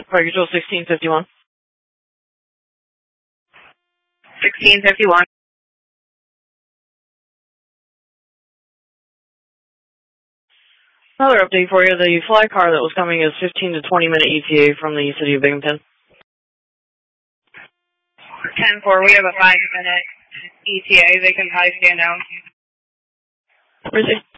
Flight Control 1651. 1651. Another update for you. The fly car that was coming is 15 to 20 minute ETA from the city of Binghamton. 10-4, we have a 5-minute ETA. They can probably stand down. Where's it?